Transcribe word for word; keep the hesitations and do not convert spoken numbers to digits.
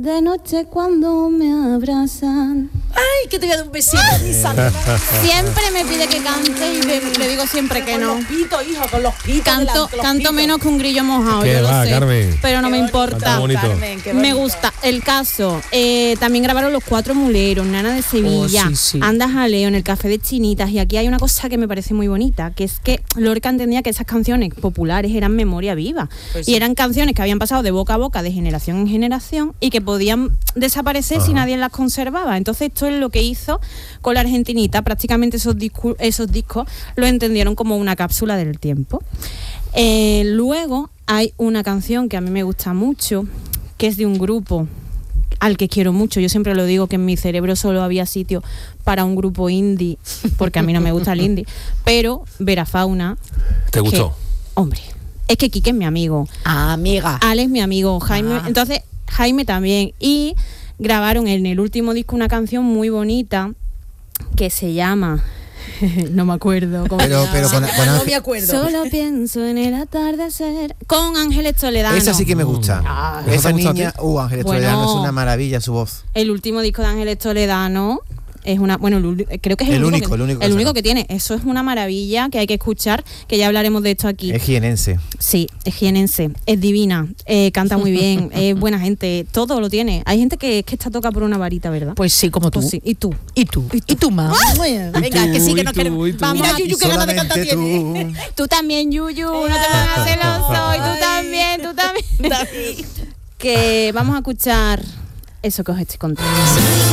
de noche cuando me abrazan. Ay, que te voy a dar un besito, mi santa. Siempre me pide que cante y le, le digo siempre que no. Con los pitos, hijo, con los pitos. Canto, delante, los canto pitos. menos que un grillo mojado, ¿Qué yo va, lo sé, Carmen? pero no Qué me bonito, importa. bonito. Carmen, qué Me bonito. gusta. El caso, eh, también grabaron Los Cuatro Muleros, Nana de Sevilla, Oh, sí, sí. Anda Jaleo, en el Café de Chinitas, y aquí hay una cosa que me parece muy bonita, que es que Lorca entendía que esas canciones populares eran memoria viva, Pues y sí. eran canciones que habían pasado de boca a boca, de generación en generación, y que podían desaparecer Ajá. si nadie las conservaba. Entonces esto es lo que hizo con la Argentinita, prácticamente esos, discu- esos discos lo entendieron como una cápsula del tiempo. Eh, luego hay una canción que a mí me gusta mucho, que es de un grupo al que quiero mucho. Yo siempre lo digo, que en mi cerebro solo había sitio para un grupo indie, porque a mí no me gusta el indie, pero Vera Fauna... ¿Te gustó? que, hombre, es que Quique es mi amigo, Ah, amiga. Ale es mi amigo, Jaime, Ah. entonces Jaime también, y grabaron en el último disco una canción muy bonita que se llama... no me acuerdo cómo Pero, se pero llama. con, con no Ángel- me acuerdo. Solo pienso en el atardecer con Ángeles Toledano. esa sí que me gusta. Ah. Esa ¿Esa te gusta a niña, ti? uh, Ángeles Bueno. Toledano es una maravilla su voz. El último disco de Ángeles Toledano es una, bueno, el ul- creo que es el, El único, único, que, el único que el sacó. único que tiene. Eso es una maravilla que hay que escuchar, que ya hablaremos de esto aquí. Es jienense. Sí, es jienense, es divina, eh, canta muy bien, es buena gente, todo lo tiene. Hay gente que, que está toca por una varita, ¿verdad? Pues sí, como tú. Pues sí, y tú. Y tú. Y tú, mamá. Venga, que sí, que y nos tú, queremos. y tú. Vamos, Mira, Y Yuyu, qué ganas de cantar solamente tiene. tú. Tú también, Yuyu, no te pongas celoso, y tú también, tú también. David. Que vamos a escuchar eso que os estoy contando.